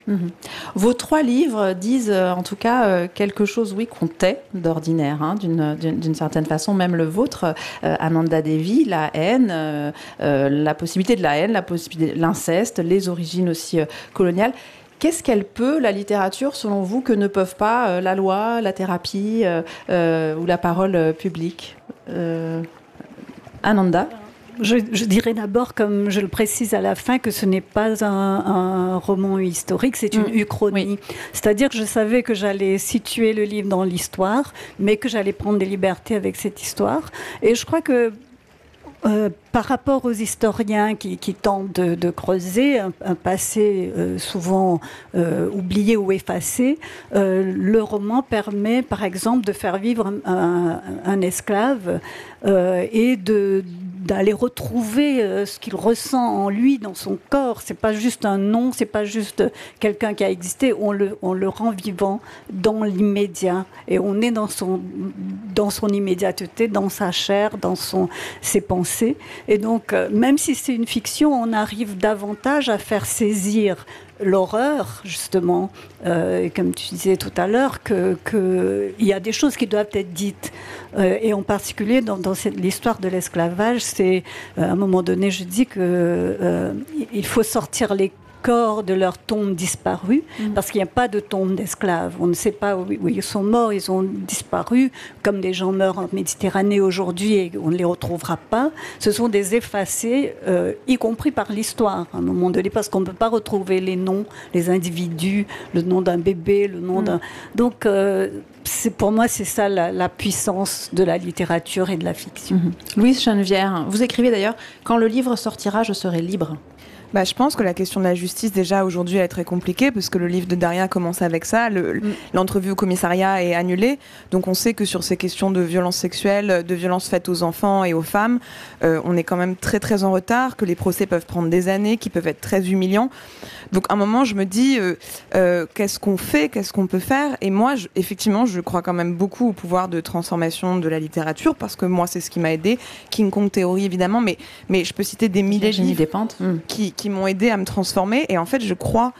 Vos 3 livres disent en tout cas quelque chose, oui, qu'on tait d'ordinaire, hein, d'une certaine façon, même le vôtre, Ananda Devi, la haine, la possibilité de la haine, la possibilité de l'inceste, les origines aussi coloniales. Qu'est-ce qu'elle peut, la littérature, selon vous, que ne peuvent pas la loi, la thérapie ou la parole publique Ananda? Je dirais d'abord, comme je le précise à la fin, que ce n'est pas un roman historique, c'est une uchronie. Oui. C'est-à-dire que je savais que j'allais situer le livre dans l'histoire, mais que j'allais prendre des libertés avec cette histoire. Et je crois que par rapport aux historiens qui tentent de creuser un passé souvent oublié ou effacé, le roman permet, par exemple, de faire vivre un esclave et d'aller retrouver ce qu'il ressent en lui, dans son corps. C'est pas juste un nom, c'est pas juste quelqu'un qui a existé. On le rend vivant dans l'immédiat, et on est dans son immédiateté, dans sa chair, dans ses pensées. Et donc, même si c'est une fiction, on arrive davantage à faire saisir l'horreur, justement, comme tu disais tout à l'heure, qu'il y a des choses qui doivent être dites. Et en particulier, dans l'histoire de l'esclavage, c'est, à un moment donné, je dis qu'il faut sortir les corps de leurs tombes disparues, parce qu'il n'y a pas de tombe d'esclaves. On ne sait pas où ils sont morts, ils ont disparu, comme des gens meurent en Méditerranée aujourd'hui et on ne les retrouvera pas. Ce sont des effacés, y compris par l'histoire, à un moment donné, parce qu'on ne peut pas retrouver les noms, les individus, le nom d'un bébé, le nom d'un... Donc, pour moi, c'est ça la puissance de la littérature et de la fiction. Louise Chenevière, vous écrivez d'ailleurs « Quand le livre sortira, je serai libre ». Je pense que la question de la justice, déjà, aujourd'hui, elle est très compliquée, parce que le livre de Daria commence avec ça. L'entrevue au commissariat est annulée. Donc, on sait que sur ces questions de violences sexuelles, de violences faites aux enfants et aux femmes, on est quand même très, très en retard, que les procès peuvent prendre des années, qui peuvent être très humiliants. Donc, à un moment, je me dis, qu'est-ce qu'on fait, qu'est-ce qu'on peut faire? Et moi, effectivement, je crois quand même beaucoup au pouvoir de transformation de la littérature, parce que moi, c'est ce qui m'a aidé. King Kong Theory, évidemment, mais je peux citer des milliers de livres qui m'ont aidé à me transformer. Et en fait, je crois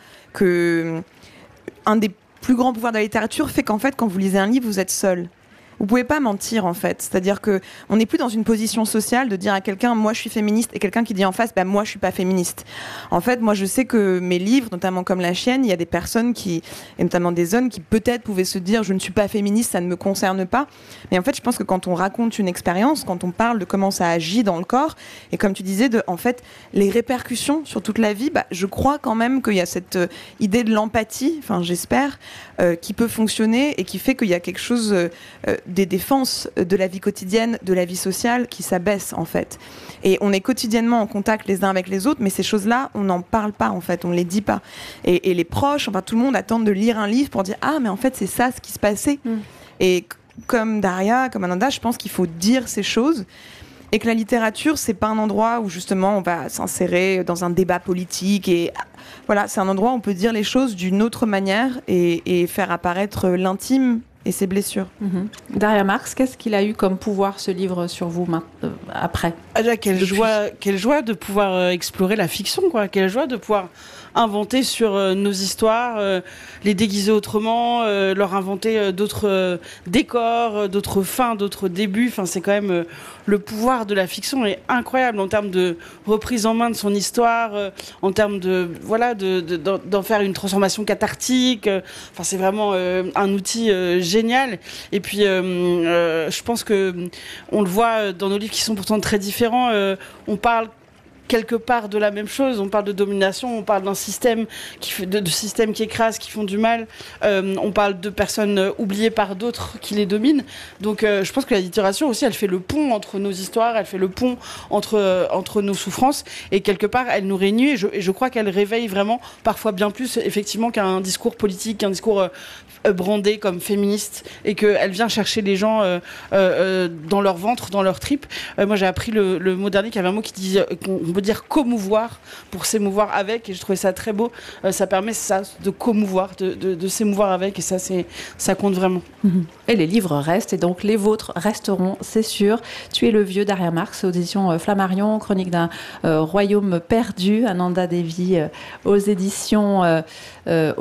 que un des plus grands pouvoirs de la littérature fait qu'en fait, quand vous lisez un livre, vous êtes seul. Vous pouvez pas mentir, en fait. C'est-à-dire que on n'est plus dans une position sociale de dire à quelqu'un, moi, je suis féministe, et quelqu'un qui dit en face, moi, je suis pas féministe. En fait, moi, je sais que mes livres, notamment comme La Chienne, il y a des personnes et notamment des hommes, qui peut-être pouvaient se dire, je ne suis pas féministe, ça ne me concerne pas. Mais en fait, je pense que quand on raconte une expérience, quand on parle de comment ça agit dans le corps, et comme tu disais, en fait, les répercussions sur toute la vie, je crois quand même qu'il y a cette idée de l'empathie, enfin, j'espère, qui peut fonctionner et qui fait qu'il y a quelque chose des défenses de la vie quotidienne, de la vie sociale qui s'abaisse en fait. Et on est quotidiennement en contact les uns avec les autres, mais ces choses-là, on n'en parle pas en fait, on ne les dit pas. Et les proches, enfin tout le monde attend de lire un livre pour dire « Ah, mais en fait c'est ça ce qui se passait ». Et comme Daria, comme Ananda, je pense qu'il faut dire ces choses. Et que la littérature, c'est pas un endroit où justement on va s'insérer dans un débat politique. Et voilà, c'est un endroit où on peut dire les choses d'une autre manière et faire apparaître l'intime et ses blessures. Daria Marx, qu'est-ce qu'il a eu comme pouvoir, ce livre, sur vous après? Quelle joie de pouvoir explorer la fiction, quoi. Quelle joie de pouvoir inventer sur nos histoires, les déguiser autrement, leur inventer d'autres décors, d'autres fins, d'autres débuts. Enfin, c'est quand même le pouvoir de la fiction est incroyable en termes de reprise en main de son histoire, en termes d'en faire une transformation cathartique. Enfin, c'est vraiment un outil génial. Et puis, je pense que on le voit dans nos livres qui sont pourtant très différents. On parle quelque part de la même chose, on parle de domination, on parle d'un système de systèmes qui écrasent, qui font du mal, on parle de personnes oubliées par d'autres qui les dominent. Donc je pense que la littérature aussi, elle fait le pont entre nos histoires, elle fait le pont entre nos souffrances, et quelque part elle nous réunit, et je crois qu'elle réveille vraiment parfois bien plus effectivement qu'un discours politique, qu'un discours brandé comme féministe, et qu'elle vient chercher les gens dans leur ventre, dans leur tripes. Moi j'ai appris le mot dernier, qu'il y avait un mot qui dit qu'on peut peut dire comouvoir pour s'émouvoir avec, et je trouvais ça très beau. Ça permet ça de comouvoir, de s'émouvoir avec, et ça compte vraiment. Et les livres restent, et donc les vôtres resteront, c'est sûr. Tu es le vieux d'Aria Marx, aux éditions Flammarion, chronique d'un royaume perdu, Ananda Devi, aux éditions